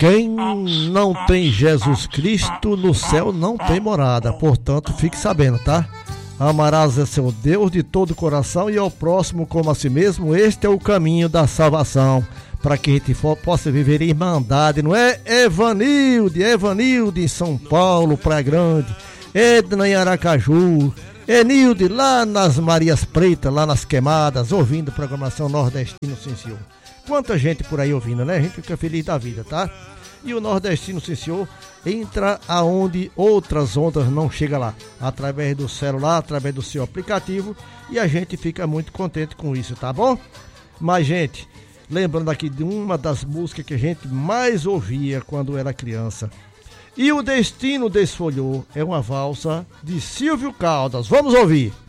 Quem não tem Jesus Cristo no céu não tem morada, portanto fique sabendo, tá? Amarás a seu Deus de todo o coração e ao próximo como a si mesmo. Este é o caminho da salvação, para que a gente possa viver em irmandade, não é? Evanilde em São Paulo, Praia Grande, Edna em Aracaju, Enilde lá nas Marias Pretas, lá nas Queimadas, ouvindo programação Nordestino, sim senhor. Quanta gente por aí ouvindo, né? A gente fica feliz da vida, tá? E o Nordestino, sim senhor, entra aonde outras ondas não chegam lá, através do celular, através do seu aplicativo, e a gente fica muito contente com isso, tá bom? Mas, gente, lembrando aqui de uma das músicas que a gente mais ouvia quando era criança. E o Destino Desfolhou é uma valsa de Silvio Caldas. Vamos ouvir.